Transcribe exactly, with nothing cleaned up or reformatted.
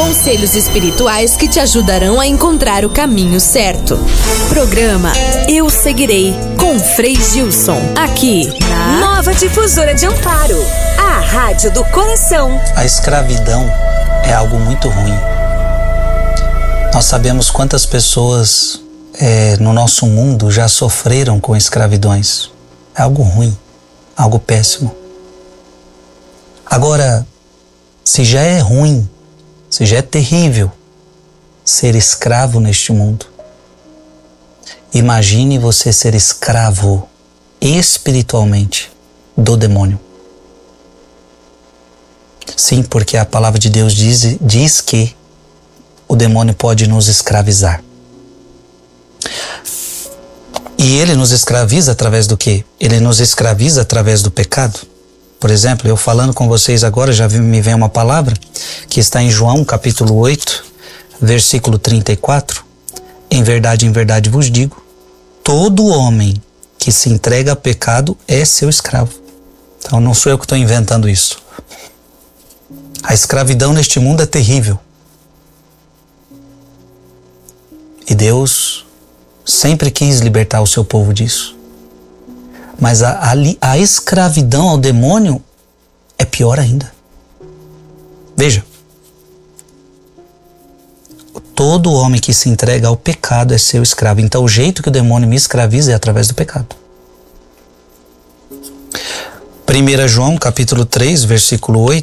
Conselhos espirituais que te ajudarão a encontrar o caminho certo. Programa Eu Seguirei, com Frei Gilson, aqui na Nova Difusora de Amparo, a rádio do coração. A escravidão é algo muito ruim. Nós sabemos quantas pessoas é, no nosso mundo já sofreram com escravidões. É algo ruim, algo péssimo. Agora, se já é ruim, se já é terrível ser escravo neste mundo, imagine você ser escravo espiritualmente do demônio. Sim, porque a palavra de Deus diz, diz que o demônio pode nos escravizar. E ele nos escraviza através do quê? Ele nos escraviza através do pecado. Por exemplo, eu falando com vocês agora, já me vem uma palavra que está em João capítulo oito, versículo trinta e quatro. Em verdade, em verdade vos digo, todo homem que se entrega a pecado é seu escravo. Então não sou eu que estou inventando isso. A escravidão neste mundo é terrível. E Deus sempre quis libertar o seu povo disso. Mas a, a, a escravidão ao demônio é pior ainda. Veja. Todo homem que se entrega ao pecado é seu escravo. Então o jeito que o demônio me escraviza é através do pecado. primeiro João capítulo três, versículo oito.